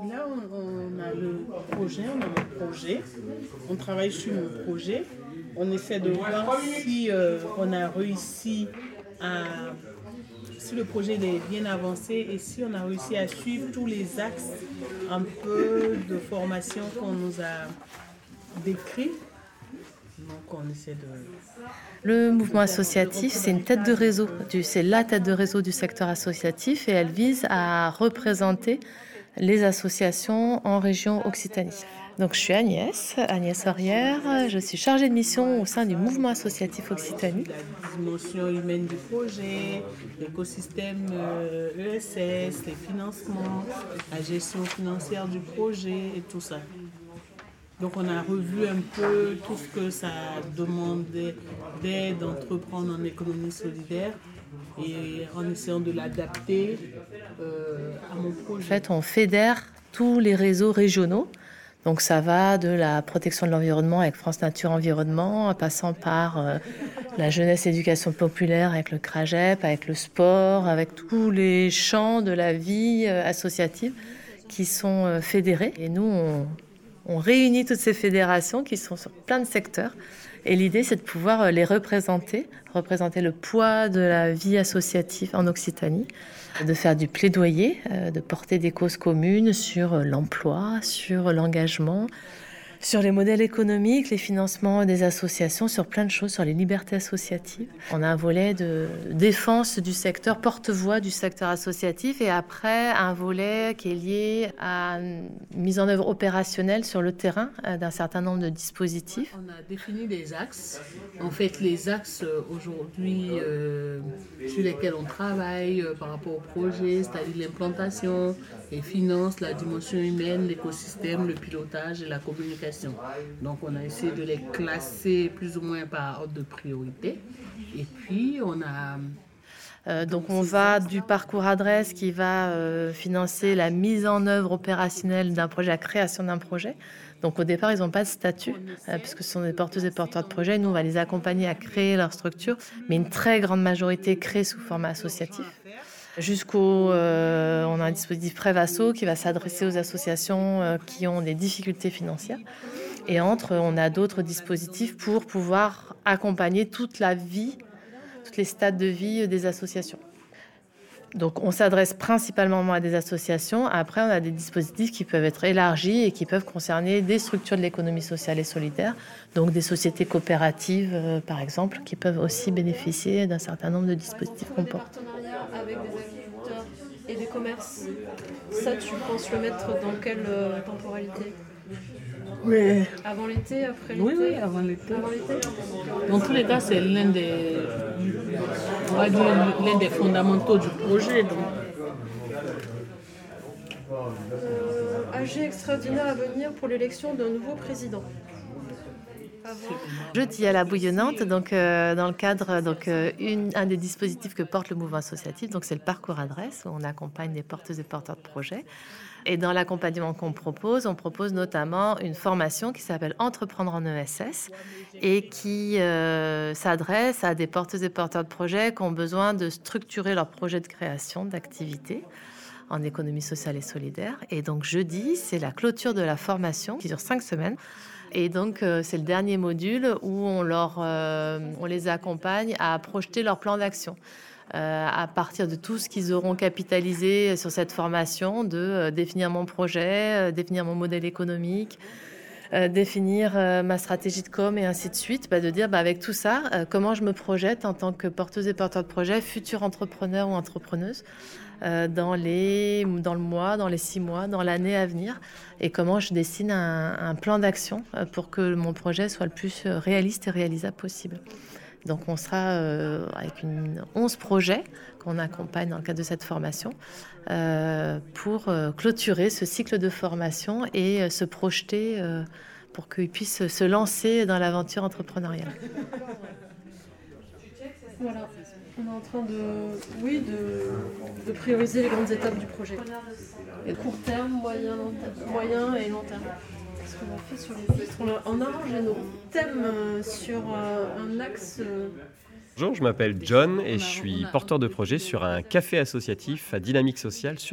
Là, on a le projet, on a mon projet. On travaille sur mon projet. On essaie de voir si on a réussi à... Si le projet est bien avancé et si on a réussi à suivre tous les axes un peu de formation qu'on nous a décrits. Donc on essaie de... Le mouvement associatif, c'est une tête de réseau, c'est la tête de réseau du secteur associatif et elle vise à représenter les associations en région Occitanie. Donc je suis Agnès Aurière, je suis chargée de mission au sein du mouvement associatif Occitanie. La dimension humaine du projet, l'écosystème ESS, les financements, la gestion financière du projet et tout ça. Donc on a revu un peu tout ce que ça demandait d'aide d'entreprendre en économie solidaire et en essayant de l'adapter à mon projet. En fait, on fédère tous les réseaux régionaux. Donc ça va de la protection de l'environnement avec France Nature Environnement, en passant par la jeunesse éducation populaire avec le CRAGEP, avec le sport, avec tous les champs de la vie associative qui sont fédérés. Et nous, on réunit toutes ces fédérations qui sont sur plein de secteurs. Et l'idée, c'est de pouvoir les représenter le poids de la vie associative en Occitanie, de faire du plaidoyer, de porter des causes communes sur l'emploi, sur l'engagement, sur les modèles économiques, les financements des associations, sur plein de choses, sur les libertés associatives. On a un volet de défense du secteur, porte-voix du secteur associatif et après un volet qui est lié à une mise en œuvre opérationnelle sur le terrain d'un certain nombre de dispositifs. On a défini des axes. En fait, les axes aujourd'hui sur lesquels on travaille par rapport au projet, c'est-à-dire l'implantation, les finances, la dimension humaine, l'écosystème, le pilotage et la communication. Donc on a essayé de les classer plus ou moins par ordre de priorité. Et puis on a... Donc on va du parcours adresse qui va financer la mise en œuvre opérationnelle d'un projet, la création d'un projet. Donc au départ, ils n'ont pas de statut, puisque ce sont des porteuses et porteurs de projets. Nous, on va les accompagner à créer leur structure, mais une très grande majorité crée sous format associatif. On a un dispositif Prévasso qui va s'adresser aux associations qui ont des difficultés financières. Et on a d'autres dispositifs pour pouvoir accompagner toute la vie, tous les stades de vie des associations. Donc on s'adresse principalement à des associations. Après, on a des dispositifs qui peuvent être élargis et qui peuvent concerner des structures de l'économie sociale et solidaire, donc des sociétés coopératives, par exemple, qui peuvent aussi bénéficier d'un certain nombre de dispositifs qu'on porte. Avec des agriculteurs et des commerces, ça tu penses le mettre dans quelle temporalité? Oui. Avant l'été, après l'été? Oui, avant l'été. Dans tous les cas, c'est l'un des fondamentaux du projet. Donc. AG extraordinaire à venir pour l'élection d'un nouveau président. Jeudi à la Bouillonnante, donc dans le cadre, un des dispositifs que porte le mouvement associatif, donc c'est le parcours adresse où on accompagne des porteuses et porteurs de projets. Et dans l'accompagnement qu'on propose, on propose notamment une formation qui s'appelle Entreprendre en ESS et qui s'adresse à des porteuses et porteurs de projets qui ont besoin de structurer leur projet de création d'activité en économie sociale et solidaire. Et donc jeudi, c'est la clôture de la formation qui dure 5 semaines. Et donc, c'est le dernier module où on les accompagne à projeter leur plan d'action. À partir de tout ce qu'ils auront capitalisé sur cette formation, de définir mon projet, définir mon modèle économique, définir ma stratégie de com et ainsi de suite, de dire avec tout ça, comment je me projette en tant que porteuse et porteur de projet, futur entrepreneur ou entrepreneuse, dans le mois, dans les 6 mois, dans l'année à venir, et comment je dessine un plan d'action pour que mon projet soit le plus réaliste et réalisable possible. Donc on sera avec 11 projets qu'on accompagne dans le cadre de cette formation pour clôturer ce cycle de formation et se projeter pour qu'ils puissent se lancer dans l'aventure entrepreneuriale. Voilà, on est en train de prioriser les grandes étapes du projet. Et court terme, moyen et long terme. Ce qu'on a fait sur les filtres, on a arrangé nos thèmes sur un axe. Bonjour, je m'appelle John et je suis porteur de projet sur un café associatif à dynamique sociale sur